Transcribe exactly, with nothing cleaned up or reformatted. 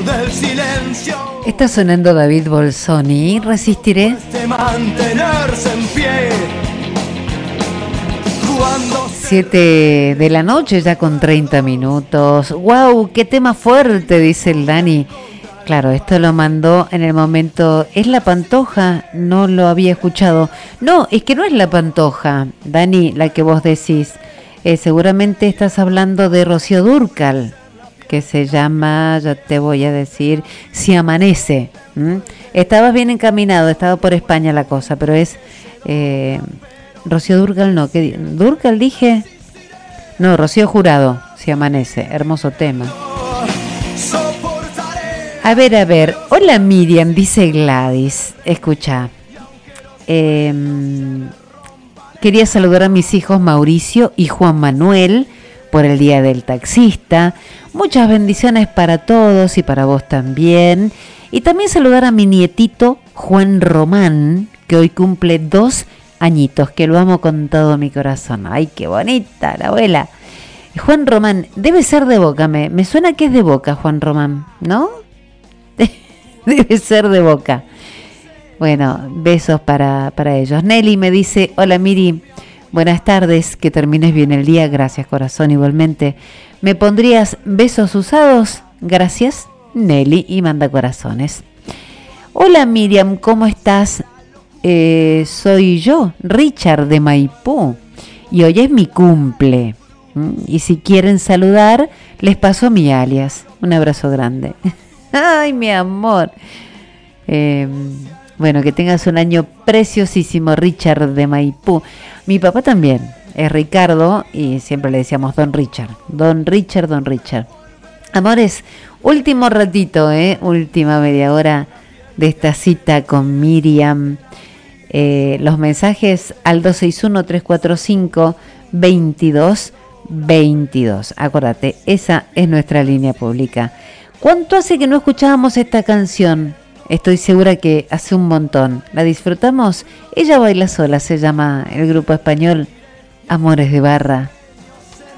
del silencio. Está sonando David Bolsoni, Resistiré. De mantenerse en pie. Cuando siete de la noche ya con treinta minutos. ¡Wow! ¡Qué tema fuerte! Dice el Dani. Claro, esto lo mandó en el momento. ¿Es La Pantoja? No lo había escuchado. No, es que no es La Pantoja, Dani, la que vos decís. Eh, seguramente estás hablando de Rocío Dúrcal, que se llama, ya te voy a decir, Si Amanece. ¿Mm? Estabas bien encaminado, estaba por España la cosa, pero es eh, Rocío Dúrcal, no, ¿qué Dúrcal dije? No, Rocío Jurado, Si Amanece, hermoso tema. A ver, a ver, hola Miriam, dice Gladys, escucha, eh, quería saludar a mis hijos Mauricio y Juan Manuel por el Día del Taxista, muchas bendiciones para todos y para vos también, y también saludar a mi nietito Juan Román, que hoy cumple dos añitos, que lo amo con todo mi corazón. Ay, qué bonita la abuela. Juan Román, debe ser de Boca, me, me suena que es de Boca Juan Román, ¿no? Debe ser de Boca. Bueno, besos para, para ellos. Nelly me dice, hola Miri, buenas tardes, que termines bien el día, gracias corazón, igualmente. ¿Me pondrías besos usados? Gracias, Nelly, y manda corazones. Hola Miriam, ¿cómo estás? Eh, soy yo, Richard de Maipú, y hoy es mi cumple. ¿Mm? Y si quieren saludar, les paso mi alias. Un abrazo grande. Ay, mi amor. Eh, bueno, que tengas un año preciosísimo, Richard de Maipú. Mi papá también es Ricardo y siempre le decíamos Don Richard. Don Richard, Don Richard. Amores, último ratito, ¿eh? Última media hora de esta cita con Miriam. Eh, los mensajes al dos seis uno, tres cuatro cinco, dos dos dos dos. Acuérdate, esa es nuestra línea pública. ¿Cuánto hace que no escuchábamos esta canción? Estoy segura que hace un montón. ¿La disfrutamos? Ella baila sola, se llama el grupo español Amores de Barra.